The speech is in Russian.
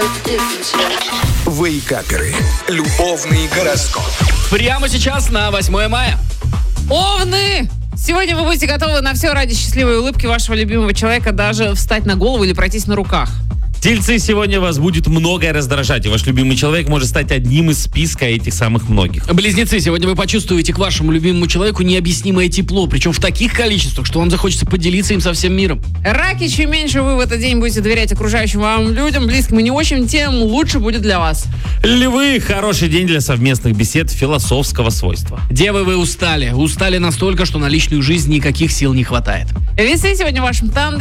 Вейкаперы. Любовный гороскоп. Прямо сейчас на 8 мая. Овны! Сегодня вы будете готовы на все ради счастливой улыбки вашего любимого человека, даже встать на голову или пройтись на руках. Тельцы, сегодня вас будет многое раздражать, и ваш любимый человек может стать одним из списка этих самых многих. Близнецы, сегодня вы почувствуете к вашему любимому человеку необъяснимое тепло, причем в таких количествах, что вам захочется поделиться им со всем миром. Раки, чем меньше вы в этот день будете доверять окружающим вам людям, близким и не очень, тем лучше будет для вас. Львы, хороший день для совместных бесед философского свойства. Девы, вы устали. Устали настолько, что на личную жизнь никаких сил не хватает. Весы, сегодня в вашем тандеме